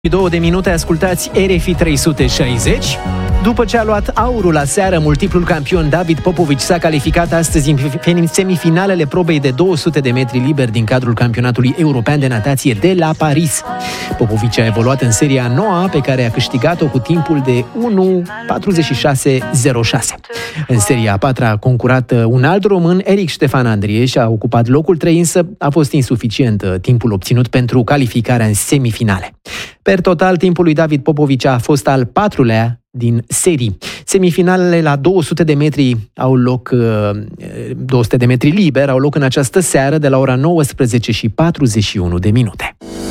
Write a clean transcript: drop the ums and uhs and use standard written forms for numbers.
2 de minute, ascultați RFI 360. După ce a luat aurul la seară, multiplul campion David Popovici s-a calificat astăzi în semifinalele probei de 200 de metri liber din cadrul campionatului european de natație de la Paris. Popovici a evoluat în seria a noua, pe care a câștigat-o cu timpul de 1:46.06. În seria a patra a concurat un alt român, Eric Ștefan Andrie, și a ocupat locul 3, însă a fost insuficient timpul obținut pentru calificarea în semifinale. Per total, timpul lui David Popovici a fost al 4-lea din serii. Semifinalele la 200 de metri au loc, 200 de metri liber au loc în această seară de la ora 19:41 de minute.